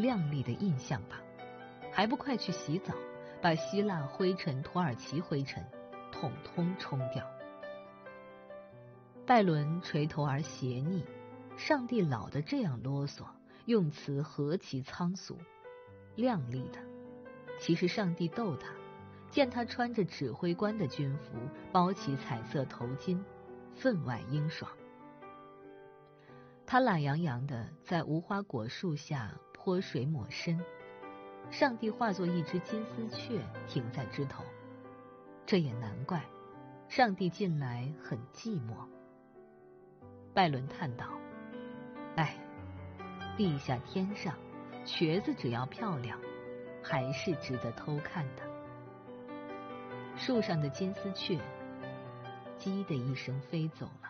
亮丽的印象吧，还不快去洗澡，把希腊灰尘、土耳其灰尘统统冲掉。拜伦垂头而斜睨，上帝老得这样啰嗦，用词何其仓促。亮丽的，其实上帝逗他，见他穿着指挥官的军服，包起彩色头巾，分外英爽。他懒洋洋地在无花果树下泼水抹身，上帝化作一只金丝雀停在枝头。这也难怪，上帝近来很寂寞。拜伦叹道：哎，地下天上，瘸子只要漂亮，还是值得偷看的。树上的金丝雀叽的一声飞走了。